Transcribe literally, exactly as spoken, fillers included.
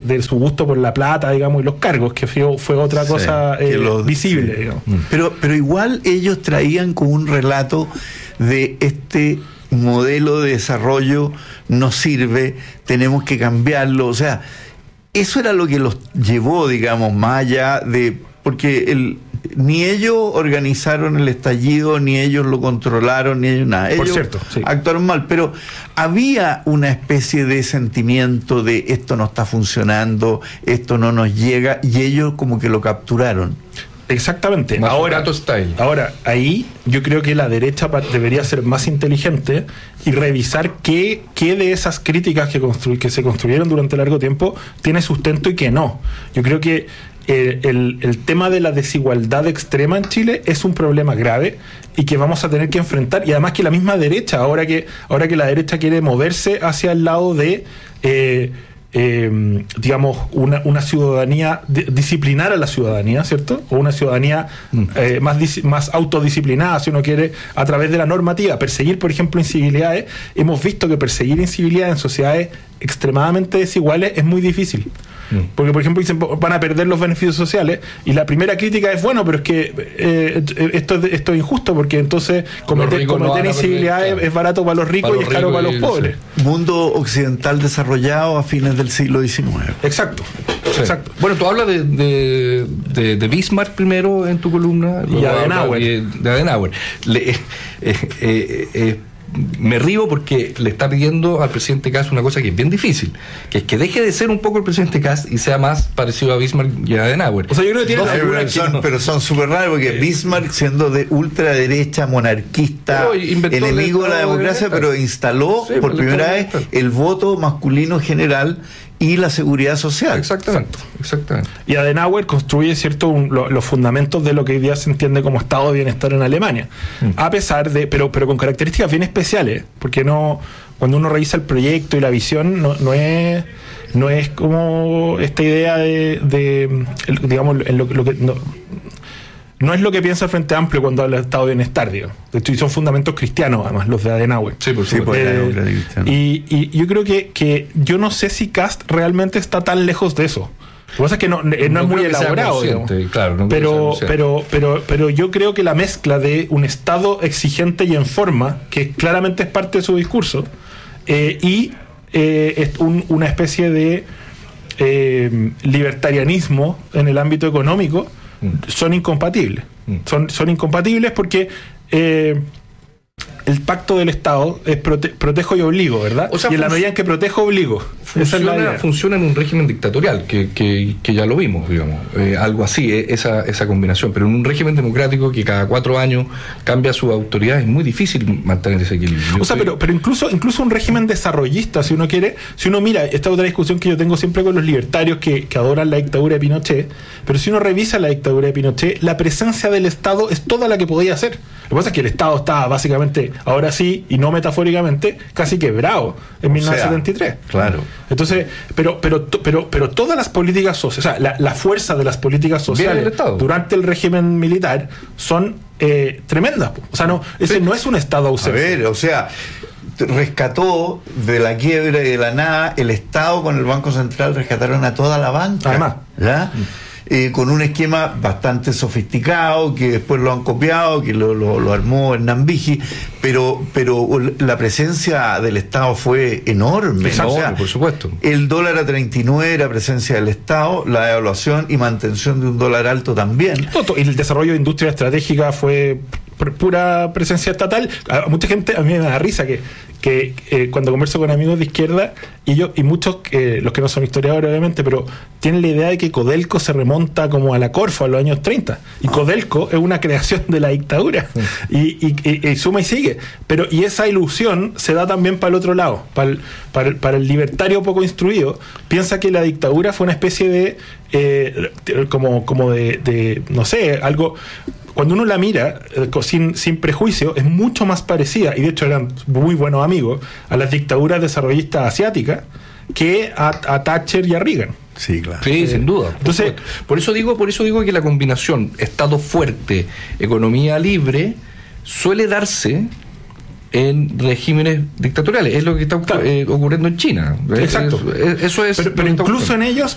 de su gusto por la plata, digamos, y los cargos, que fue, fue otra sí, cosa eh, los, visible, sí. digamos. Pero, pero igual ellos traían con un relato de este modelo de desarrollo no sirve, tenemos que cambiarlo, o sea, eso era lo que los llevó, digamos, más allá de, porque el, ni ellos organizaron el estallido, ni ellos lo controlaron, ni ellos nada. Ellos Por cierto, sí. actuaron mal, pero había una especie de sentimiento de esto no está funcionando, esto no nos llega, y ellos como que lo capturaron. Exactamente. Ahora, ahora, ahí yo creo que la derecha debería ser más inteligente y revisar qué, qué de esas críticas que, constru- que se construyeron durante largo tiempo tiene sustento y qué no. Yo creo que eh, el, el tema de la desigualdad extrema en Chile es un problema grave y que vamos a tener que enfrentar, y además que la misma derecha, ahora que, ahora que la derecha quiere moverse hacia el lado de... Eh, Eh, digamos, una, una ciudadanía, de, disciplinar a la ciudadanía, ¿cierto? O una ciudadanía eh, más, dis, más autodisciplinada, si uno quiere, a través de la normativa. Perseguir, por ejemplo, incivilidades. Hemos visto que perseguir incivilidades en sociedades extremadamente desiguales es muy difícil. Porque, por ejemplo, dicen van a perder los beneficios sociales, y la primera crítica es, bueno, pero es que eh, esto, es, esto es injusto, porque entonces cometer, cometer no incivilidades perder, es barato para los ricos para los y es caro para los pobres. Sí. Mundo occidental desarrollado a fines del siglo diecinueve. Exacto. Sí. Exacto. Bueno, tú hablas de, de, de, de Bismarck primero en tu columna. Y Adenauer. De, de Adenauer. Le, eh, eh, eh, me río porque le está pidiendo al presidente Kast una cosa que es bien difícil, que es que deje de ser un poco el presidente Kast y sea más parecido a Bismarck y a Adenauer. O sea, yo creo que tiene no, pero, son, no. pero son súper raros, porque eh, Bismarck, siendo de ultraderecha, monarquista, enemigo de la democracia, de pero instaló sí, por primera vez el voto masculino general y la seguridad social. Exactamente, exactamente. Y Adenauer construye, cierto, un, lo, los fundamentos de lo que hoy día se entiende como estado de bienestar en Alemania. Mm. A pesar de, pero, pero con características bien especiales, porque no, cuando uno revisa el proyecto y la visión, no, no es, no es como esta idea de, de digamos, en lo, lo que no, no es lo que piensa el Frente Amplio cuando habla de estado de bienestar, digo. De hecho, y son fundamentos cristianos, además, los de Adenauer. Sí, por supuesto. Eh, y, y yo creo que, que yo no sé si Kast realmente está tan lejos de eso. Lo que pasa es que no, no, no es muy elaborado, claro, no pero, pero, pero, pero yo creo que la mezcla de un Estado exigente y en forma, que claramente es parte de su discurso, eh, y eh, es un, una especie de eh, libertarianismo en el ámbito económico, son incompatibles. Mm. Son, son incompatibles porque eh, el pacto del Estado es prote- protejo y obligo, ¿verdad? O sea, y en la medida en que protejo, obligo. Funciona, Esa es funciona en un régimen dictatorial, que, que, que ya lo vimos, digamos. Eh, algo así, eh, esa, esa combinación. Pero en un régimen democrático que cada cuatro años cambia su autoridad, es muy difícil mantener ese equilibrio. Yo o sea, pero, pero incluso, incluso un régimen desarrollista, si uno quiere, si uno mira, esta otra discusión que yo tengo siempre con los libertarios que, que adoran la dictadura de Pinochet, pero si uno revisa la dictadura de Pinochet, la presencia del Estado es toda la que podía hacer. Lo que pasa es que el Estado estaba básicamente, ahora sí, y no metafóricamente, casi quebrado en mil novecientos setenta y tres. Claro. Entonces, pero, pero, pero, pero todas las políticas sociales, o sea, la, la fuerza de las políticas sociales durante el régimen militar son eh, tremendas. O sea, no, ese sí. no es un Estado ausente. A ver, o sea, rescató de la quiebra y de la nada, el Estado con el Banco Central rescataron a toda la banca. Además. ¿Ya? Eh, con un esquema bastante sofisticado que después lo han copiado, que lo, lo, lo armó Hernán Vigi, pero, pero la presencia del Estado fue enorme. Exacto, ¿no? O sea, por supuesto. El dólar a treinta y nueve era presencia del Estado, la devaluación y mantención de un dólar alto también. Y el desarrollo de industria estratégica fue pura presencia estatal. A mucha gente, a mí me da risa que que eh, cuando converso con amigos de izquierda y yo y muchos, eh, los que no son historiadores obviamente, pero tienen la idea de que Codelco se remonta como a la Corfo a los años treinta, y Codelco es una creación de la dictadura, y, y, y, y suma y sigue, pero y esa ilusión se da también para el otro lado, para el, para el, para el libertario poco instruido, piensa que la dictadura fue una especie de eh, como, como de, de no sé, algo. Cuando uno la mira eh, sin, sin prejuicio, es mucho más parecida, y de hecho eran muy buenos amigos, a las dictaduras desarrollistas asiáticas que a, a Thatcher y a Reagan. Sí, claro. Sí, eh, sin duda. Entonces, por, por eso digo, por eso digo que la combinación Estado fuerte, economía libre, suele darse en regímenes dictatoriales. Es lo que está claro. eh, ocurriendo en China. Exacto. Es, es, eso es. Pero, pero incluso en ellos